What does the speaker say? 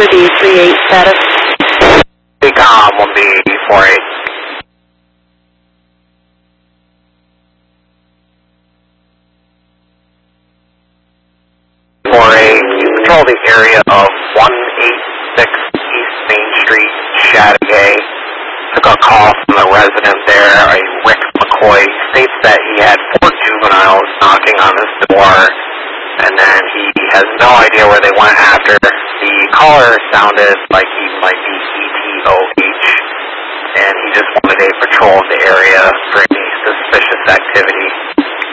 D38 status. Decom 1B48. You control the area of 186 East Main Street, Chateaugay. Took a call from the resident there, a Rick McCoy. States that he had 4 juveniles knocking on his door, and then he has no idea where they went after. The caller sounded like he might be ETOH, and he just wanted a patrol of the area for any suspicious activity.